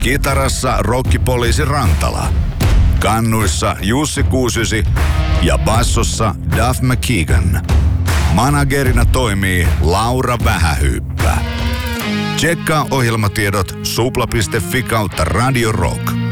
Kitarassa rokkipoliisi Rantala. Kannuissa Jussi Kuusysi ja bassossa Duff McKagan. Managerina toimii Laura Vähähyyppä. Tsekkaa ohjelmatiedot supla.fi/Radio Rock.